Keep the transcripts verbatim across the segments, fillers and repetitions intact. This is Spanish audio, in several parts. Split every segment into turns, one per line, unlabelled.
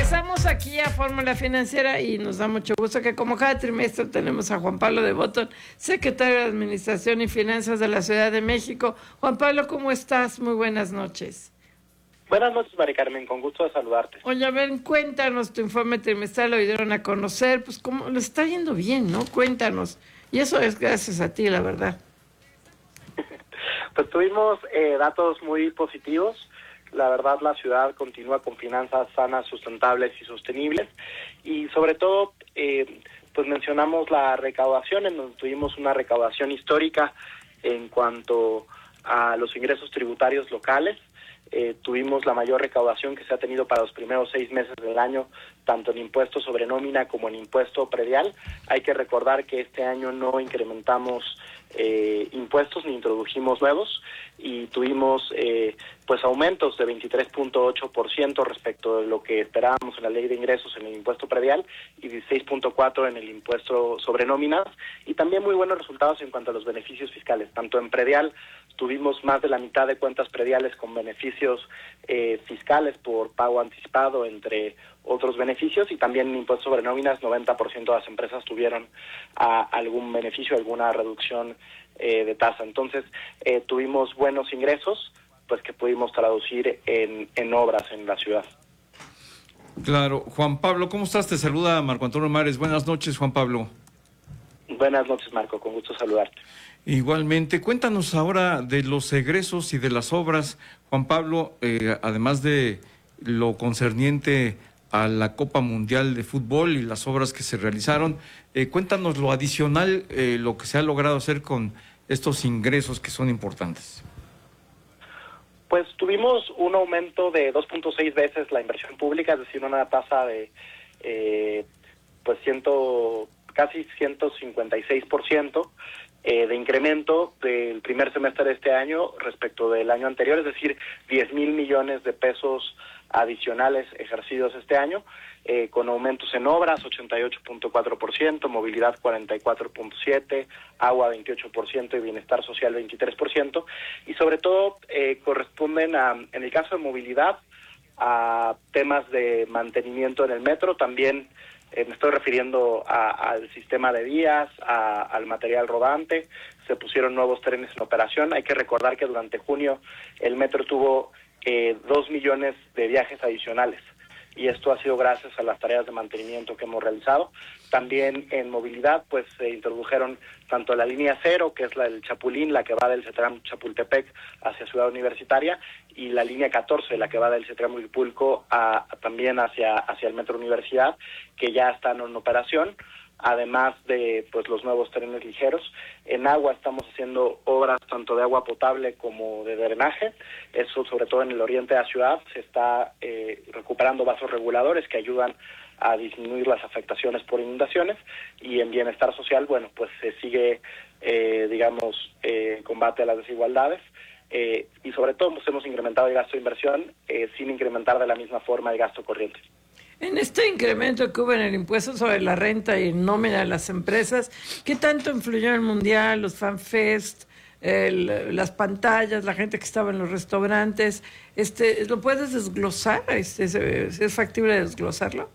Regresamos aquí a Fórmula Financiera y nos da mucho gusto que como cada trimestre tenemos a Juan Pablo de Botton, secretario de Administración y Finanzas de la Ciudad de México. Juan Pablo, ¿cómo estás? Muy buenas noches.
Buenas noches, Mari Carmen, con gusto de saludarte.
Oye, a ver, cuéntanos tu informe trimestral, lo dieron a conocer, pues cómo le está yendo bien, ¿no? Cuéntanos. Y eso es gracias a ti, la verdad.
Pues tuvimos eh, datos muy positivos. La verdad, la ciudad continúa con finanzas sanas, sustentables y sostenibles. Y sobre todo, eh, pues mencionamos la recaudación, en donde tuvimos una recaudación histórica en cuanto a los ingresos tributarios locales. Eh, tuvimos la mayor recaudación que se ha tenido para los primeros seis meses del año, tanto en impuesto sobre nómina como en impuesto predial. Hay que recordar que este año no incrementamos eh, impuestos ni introdujimos nuevos y tuvimos eh, pues aumentos de veintitrés punto ocho por ciento respecto de lo que esperábamos en la ley de ingresos en el impuesto predial y dieciséis punto cuatro por ciento en el impuesto sobre nóminas, y también muy buenos resultados en cuanto a los beneficios fiscales. Tanto en predial tuvimos más de la mitad de cuentas prediales con beneficios eh, fiscales por pago anticipado, entre otros beneficios, y también en impuesto sobre nóminas, noventa por ciento de las empresas tuvieron a, algún beneficio, alguna reducción eh, de tasa. Entonces, eh, tuvimos buenos ingresos, pues que pudimos traducir en, en obras en la ciudad.
Claro. Juan Pablo, ¿cómo estás? Te saluda Marco Antonio Mares. Buenas noches, Juan Pablo.
Buenas noches, Marco, con gusto saludarte.
Igualmente, cuéntanos ahora de los egresos y de las obras, Juan Pablo, eh, además de lo concerniente a la Copa Mundial de Fútbol y las obras que se realizaron, eh, cuéntanos lo adicional, eh, lo que se ha logrado hacer con estos ingresos que son importantes.
Pues tuvimos un aumento de dos punto seis veces la inversión pública, es decir, una tasa de eh, pues ciento, casi ciento cincuenta y seis por ciento eh, de incremento del primer semestre de este año respecto del año anterior, es decir, diez mil millones de pesos adicionales ejercidos este año, eh, con aumentos en obras ochenta y ocho punto cuatro por ciento, movilidad cuarenta y cuatro punto siete por ciento, agua veintiocho por ciento y bienestar social veintitrés por ciento, y sobre todo eh, corresponden a, en el caso de movilidad, a temas de mantenimiento en el metro. También eh, me estoy refiriendo a, al sistema de vías, a, al material rodante. Se pusieron nuevos trenes en operación. Hay que recordar que durante junio el metro tuvo eh, dos millones de viajes adicionales, y esto ha sido gracias a las tareas de mantenimiento que hemos realizado. También en movilidad, pues se introdujeron tanto la línea cero, que es la del Chapulín, la que va del CETRAM Chapultepec hacia Ciudad Universitaria, y la línea catorce, la que va del CETRAM Huipulco a, también hacia, hacia el Metro Universidad, que ya están en operación, además de pues los nuevos trenes ligeros. En agua estamos haciendo obras tanto de agua potable como de drenaje, eso sobre todo en el oriente de la ciudad. Se está eh, recuperando vasos reguladores que ayudan a disminuir las afectaciones por inundaciones, y en bienestar social, bueno, pues se sigue, eh, digamos, eh, combate a las desigualdades, eh, y sobre todo pues hemos incrementado el gasto de inversión eh, sin incrementar de la misma forma el gasto corriente.
En este incremento que hubo en el impuesto sobre la renta y en nómina de las empresas, ¿qué tanto influyó el Mundial, los FanFest, el, las pantallas, la gente que estaba en los restaurantes? Este, ¿lo puedes desglosar? Este, ¿Es, es factible desglosarlo?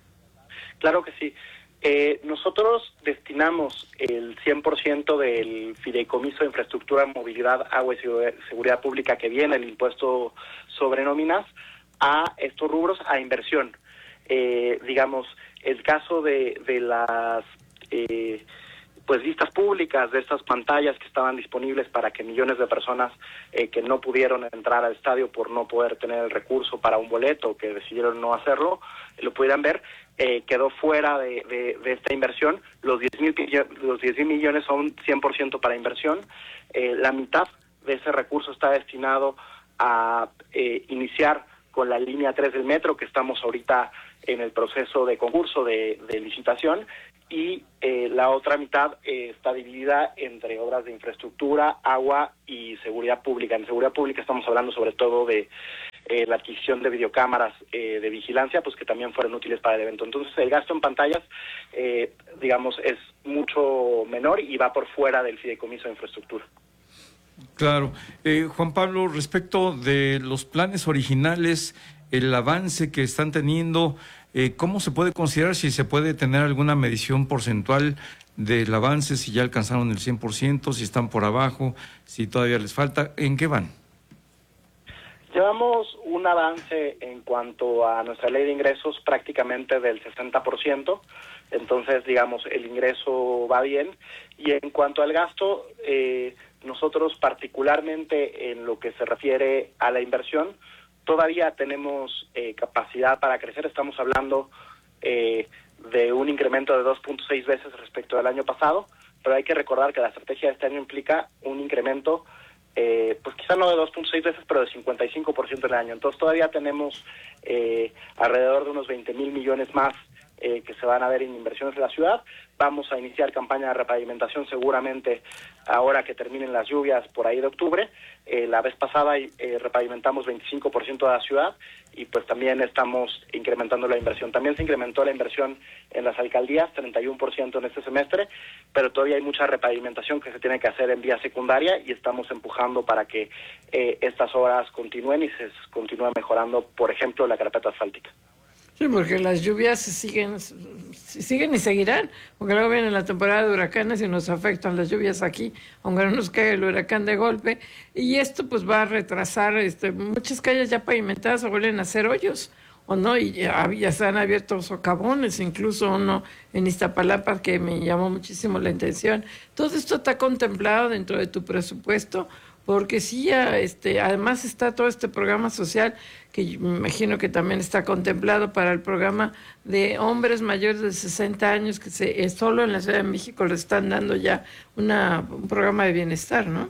Claro que sí. Eh, nosotros destinamos el cien por ciento del fideicomiso de infraestructura, movilidad, agua y seguridad pública que viene el impuesto sobre nóminas a estos rubros, a inversión. Eh, digamos, el caso de, de las eh, pues vistas públicas, de estas pantallas que estaban disponibles para que millones de personas eh, que no pudieron entrar al estadio por no poder tener el recurso para un boleto, que decidieron no hacerlo, lo pudieran ver, eh, quedó fuera de, de, de esta inversión. Los diez mil los diez mil millones son cien por ciento para inversión. Eh, la mitad de ese recurso está destinado a eh, iniciar con la línea tres del metro, que estamos ahorita en el proceso de concurso de, de licitación, y eh, la otra mitad eh, está dividida entre obras de infraestructura, agua y seguridad pública. En seguridad pública estamos hablando sobre todo de eh, la adquisición de videocámaras eh, de vigilancia, pues que también fueron útiles para el evento. Entonces el gasto en pantallas, eh, digamos, es mucho menor y va por fuera del fideicomiso de infraestructura.
Claro. Eh, Juan Pablo, respecto de los planes originales, el avance que están teniendo. Eh, ¿Cómo se puede considerar, si se puede tener alguna medición porcentual del avance, si ya alcanzaron el cien por ciento, si están por abajo, si todavía les falta? ¿En qué van?
Llevamos un avance en cuanto a nuestra ley de ingresos prácticamente del sesenta por ciento, entonces, digamos, el ingreso va bien. Y en cuanto al gasto, eh, nosotros particularmente en lo que se refiere a la inversión, todavía tenemos eh, capacidad para crecer. Estamos hablando eh, de un incremento de dos punto seis veces respecto al año pasado, pero hay que recordar que la estrategia de este año implica un incremento, eh, pues quizá no de dos punto seis veces, pero de cincuenta y cinco por ciento en el año. Entonces todavía tenemos eh, alrededor de unos veinte mil millones más eh, que se van a ver en inversiones en la ciudad. Vamos a iniciar campaña de repavimentación seguramente ahora que terminen las lluvias por ahí de octubre. Eh, la vez pasada eh, repavimentamos veinticinco por ciento de la ciudad y pues también estamos incrementando la inversión. También se incrementó la inversión en las alcaldías, treinta y uno por ciento en este semestre, pero todavía hay mucha repavimentación que se tiene que hacer en vía secundaria y estamos empujando para que eh, estas obras continúen y se continúe mejorando, por ejemplo, la carpeta asfáltica.
Sí, porque las lluvias siguen, siguen y seguirán, porque luego viene la temporada de huracanes y nos afectan las lluvias aquí, aunque no nos caiga el huracán de golpe, y esto pues va a retrasar, este, muchas calles ya pavimentadas se vuelven a hacer hoyos, o no, y ya, ya se han abierto socavones, incluso uno en Iztapalapa que me llamó muchísimo la atención. Todo esto está contemplado dentro de tu presupuesto, porque sí, este, además está todo este programa social que me imagino que también está contemplado para el programa de hombres mayores de sesenta años, que se, solo en la Ciudad de México le están dando ya una, un programa de bienestar, ¿no?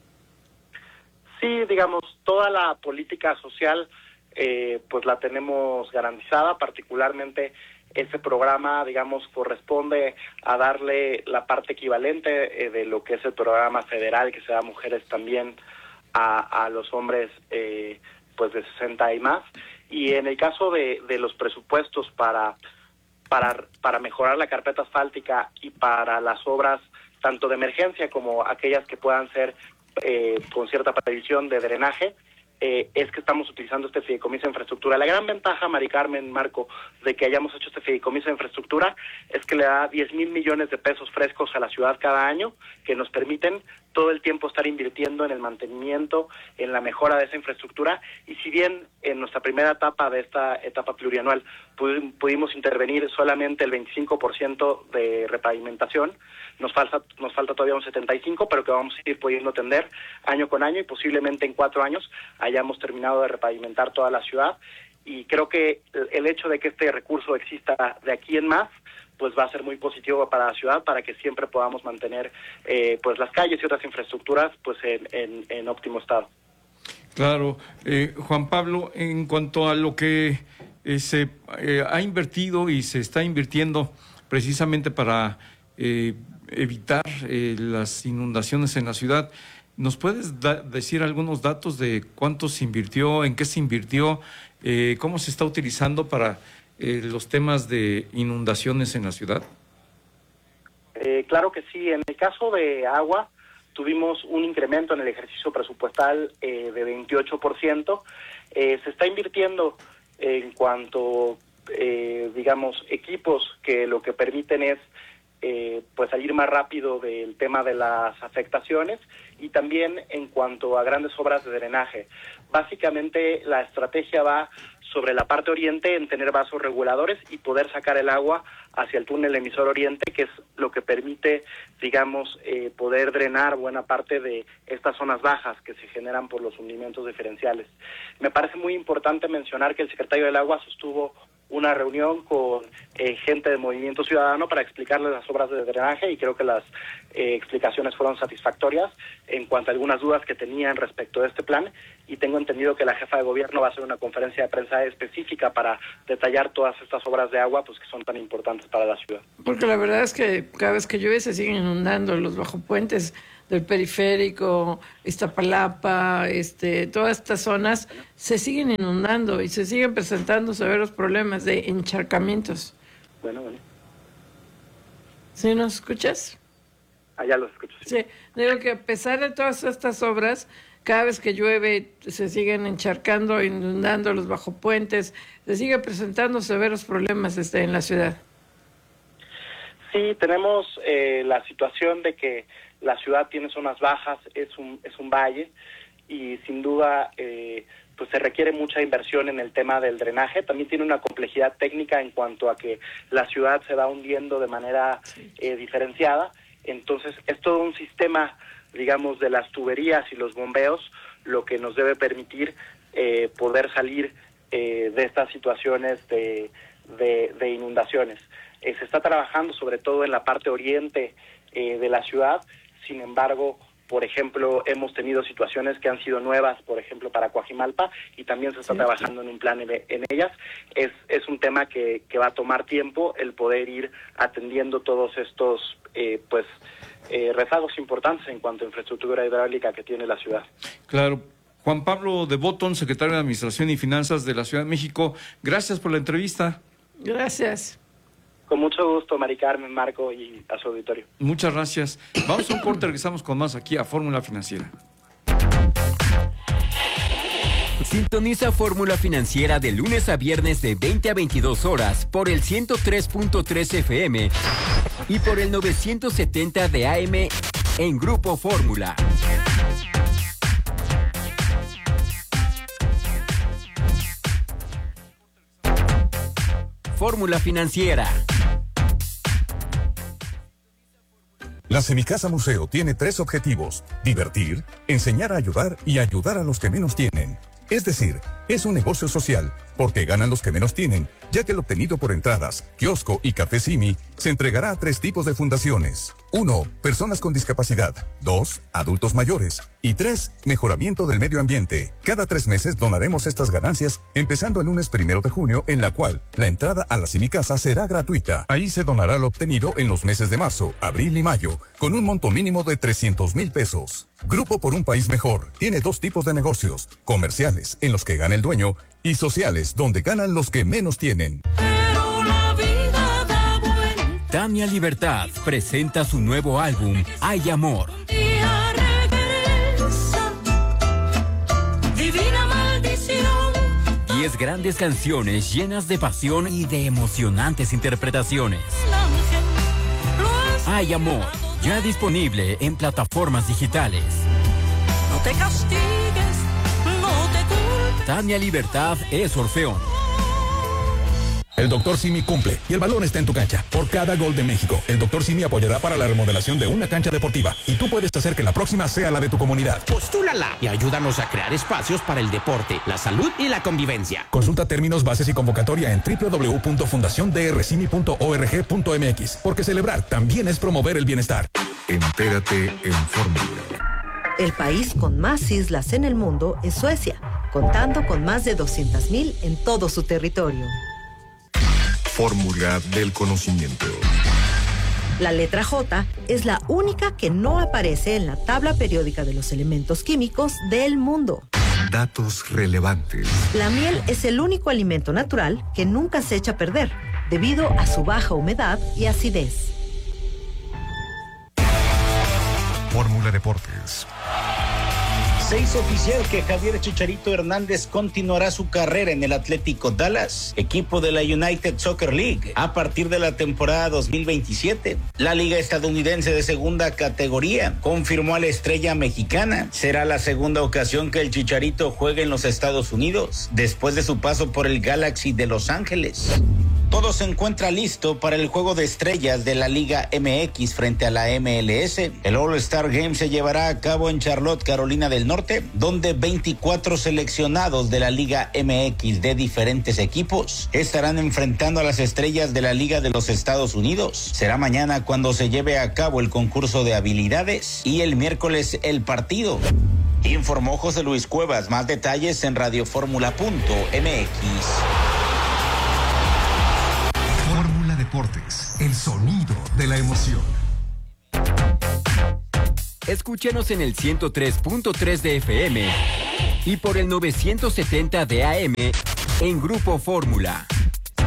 Sí, digamos, toda la política social eh, pues la tenemos garantizada, particularmente ese programa, digamos, corresponde a darle la parte equivalente eh, de lo que es el programa federal que se da a mujeres también a, a los hombres eh, pues de sesenta y más. Y en el caso de, de los presupuestos para, para, para mejorar la carpeta asfáltica y para las obras tanto de emergencia como aquellas que puedan ser eh, con cierta previsión de drenaje, Eh, es que estamos utilizando este fideicomiso de infraestructura. La gran ventaja, Mari Carmen, Marco, de que hayamos hecho este fideicomiso de infraestructura es que le da diez mil millones de pesos frescos a la ciudad cada año, que nos permiten todo el tiempo estar invirtiendo en el mantenimiento, en la mejora de esa infraestructura, y si bien en nuestra primera etapa de esta etapa plurianual pudimos intervenir solamente el veinticinco por ciento de repavimentación, nos falta nos falta todavía un setenta y cinco por ciento, pero que vamos a ir pudiendo atender año con año y posiblemente en cuatro años hayamos terminado de repavimentar toda la ciudad. Y creo que el hecho de que este recurso exista de aquí en más pues va a ser muy positivo para la ciudad, para que siempre podamos mantener eh, pues las calles y otras infraestructuras pues en, en, en óptimo estado.
Claro. eh, Juan Pablo, en cuanto a lo que eh, se eh, ha invertido y se está invirtiendo precisamente para eh, evitar eh, las inundaciones en la ciudad, ¿nos puedes da- decir algunos datos de cuánto se invirtió, en qué se invirtió, eh, cómo se está utilizando para eh, los temas de inundaciones en la ciudad?
Eh, claro que sí. En el caso de agua, tuvimos un incremento en el ejercicio presupuestal eh, de veintiocho por ciento. Eh, se está invirtiendo en cuanto, eh, digamos, equipos que lo que permiten es Eh, pues salir más rápido del tema de las afectaciones, y también en cuanto a grandes obras de drenaje. Básicamente la estrategia va sobre la parte oriente en tener vasos reguladores y poder sacar el agua hacia el túnel emisor oriente, que es lo que permite, digamos, eh, poder drenar buena parte de estas zonas bajas que se generan por los hundimientos diferenciales. Me parece muy importante mencionar que el secretario del Agua sostuvo una reunión con eh, gente de Movimiento Ciudadano para explicarles las obras de drenaje, y creo que las eh, explicaciones fueron satisfactorias en cuanto a algunas dudas que tenían respecto de este plan, y tengo entendido que la jefa de gobierno va a hacer una conferencia de prensa específica para detallar todas estas obras de agua pues que son tan importantes para la ciudad.
Porque la verdad es que cada vez que llueve se siguen inundando los bajopuentes del periférico, Iztapalapa, este, todas estas zonas se siguen inundando y se siguen presentando severos problemas de encharcamientos.
Bueno, bueno.
¿Sí nos escuchas?
Allá los escucho.
Sí, digo que a pesar de todas estas obras, cada vez que llueve se siguen encharcando, inundando los bajopuentes, se siguen presentando severos problemas este, en la ciudad.
Sí, tenemos eh, la situación de que la ciudad tiene zonas bajas, es un, es un valle, y sin duda eh, pues se requiere mucha inversión en el tema del drenaje. También tiene una complejidad técnica en cuanto a que la ciudad se va hundiendo de manera eh, diferenciada. Entonces es todo un sistema, digamos, de las tuberías y los bombeos lo que nos debe permitir eh, poder salir eh, de estas situaciones de, de, de inundaciones. Eh, se está trabajando sobre todo en la parte oriente eh, de la ciudad. Sin embargo, por ejemplo, hemos tenido situaciones que han sido nuevas, por ejemplo, para Coajimalpa, y también se está sí, trabajando sí. en un plan en, en ellas. Es, es un tema que, que va a tomar tiempo el poder ir atendiendo todos estos eh, pues eh, rezagos importantes en cuanto a infraestructura hidráulica que tiene la ciudad.
Claro. Juan Pablo de Botton, secretario de Administración y Finanzas de la Ciudad de México, gracias por la entrevista.
Gracias.
Con mucho gusto, Mari Carmen, Marco y a su auditorio.
Muchas gracias. Vamos a un corte, regresamos con más aquí a Fórmula Financiera.
Sintoniza Fórmula Financiera de lunes a viernes de veinte a veintidós horas por el ciento tres punto tres F M y por el novecientos setenta de A M en Grupo Fórmula. Fórmula Financiera.
La Semicasa Museo tiene tres objetivos: divertir, enseñar a ayudar y ayudar a los que menos tienen. Es decir, es un negocio social, porque ganan los que menos tienen, ya que el obtenido por entradas, kiosco y café Simi se entregará a tres tipos de fundaciones. Uno, personas con discapacidad. Dos, adultos mayores. Y tres, mejoramiento del medio ambiente. Cada tres meses donaremos estas ganancias, empezando el lunes primero de junio, en la cual la entrada a la Semicasa será gratuita. Ahí se donará lo obtenido en los meses de marzo, abril y mayo, con un monto mínimo de trescientos mil pesos. Grupo por un País Mejor tiene dos tipos de negocios: comerciales, en los que gana el dueño, y sociales, donde ganan los que menos tienen.
Pero la vida da vuelta.
Tania Libertad presenta su nuevo álbum, Hay Amor.
Día regresa, divina maldición.
Diez grandes canciones llenas de pasión y de emocionantes interpretaciones. Hay Amor, ya disponible en plataformas digitales.
No te castigues, no te culpes.
Tania Libertad es Orfeón.
El doctor Simi cumple y el balón está en tu cancha. Por cada gol de México, el doctor Simi apoyará para la remodelación de una cancha deportiva, y tú puedes hacer que la próxima sea la de tu comunidad.
Postúlala y ayúdanos a crear espacios para el deporte, la salud y la convivencia.
Consulta términos, bases y convocatoria en doble u doble u doble u punto fundación d r simi punto org punto m x, porque celebrar también es promover el bienestar.
Entérate en Fórmula.
El país con más islas en el mundo es Suecia, contando con más de doscientas mil en todo su territorio.
Fórmula del conocimiento.
La letra J es la única que no aparece en la tabla periódica de los elementos químicos del mundo.
Datos relevantes.
La miel es el único alimento natural que nunca se echa a perder, debido a su baja humedad y acidez.
Fórmula Deportes.
Se hizo oficial que Javier Chicharito Hernández continuará su carrera en el Atlético Dallas, equipo de la United Soccer League, a partir de la temporada dos mil veintisiete. La liga estadounidense de segunda categoría confirmó a la estrella mexicana. Será la segunda ocasión que el Chicharito juegue en los Estados Unidos, después de su paso por el Galaxy de Los Ángeles. Todo se encuentra listo para el juego de estrellas de la Liga M X frente a la M L S. El All-Star Game se llevará a cabo en Charlotte, Carolina del Norte, donde veinticuatro seleccionados de la Liga M X de diferentes equipos estarán enfrentando a las estrellas de la Liga de los Estados Unidos. Será mañana cuando se lleve a cabo el concurso de habilidades y el miércoles el partido. Informó José Luis Cuevas. Más detalles en radioformula punto m x.
Deportes, el sonido de la emoción.
Escúchenos en el ciento tres punto tres de F M y por el novecientos setenta de A M en Grupo Fórmula.